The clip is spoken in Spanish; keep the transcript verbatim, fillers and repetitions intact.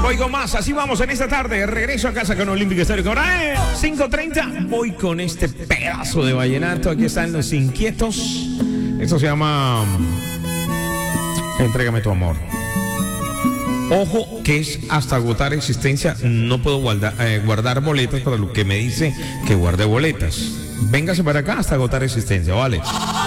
Voy con más, así vamos en esta tarde. Regreso a casa con Olímpico Estéreo. Ahora es cinco treinta. Voy con este pedazo de vallenato. Aquí están Los Inquietos. Esto se llama Entrégame tu amor. Ojo que es hasta agotar existencia. No puedo guarda, eh, guardar boletas para lo que me dice que guarde boletas. Véngase para acá hasta agotar existencia, ¿vale?